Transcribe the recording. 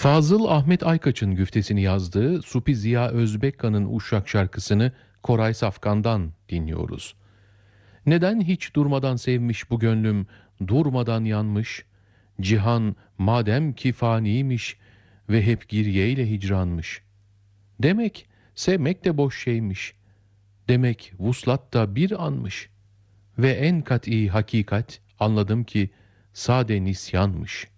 Fazıl Ahmet Aykaç'ın güftesini yazdığı Supi Ziya Özbekka'nın Uşak şarkısını Koray Safkan'dan dinliyoruz. Neden hiç durmadan sevmiş bu gönlüm, durmadan yanmış? Cihan madem ki faniymiş ve hep giryeyle hicranmış. Demek sevmek de boş şeymiş. Demek vuslat da bir anmış. Ve en kat'i hakikat anladım ki sade nisyanmış.